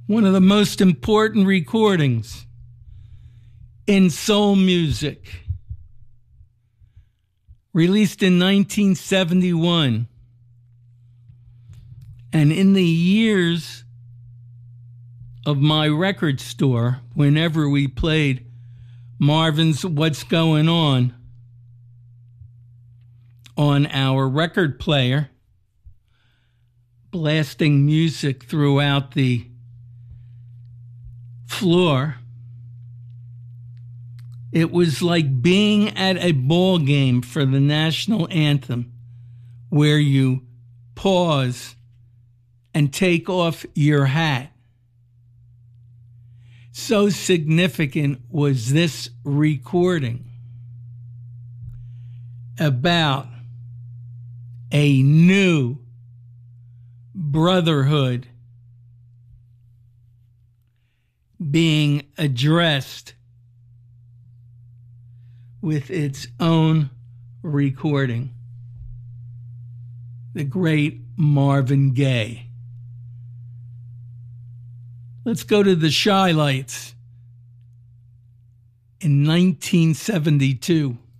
one of the most important recordings in soul music, released in 1971. And in the years of my record store, whenever we played Marvin's What's Going On our record player, blasting music throughout the floor, it was like being at a ball game for the national anthem, where you pause and take off your hat. So significant was this recording about a new brotherhood being addressed with its own recording. The great Marvin Gaye. Let's go to the Chi-Lites in 1972.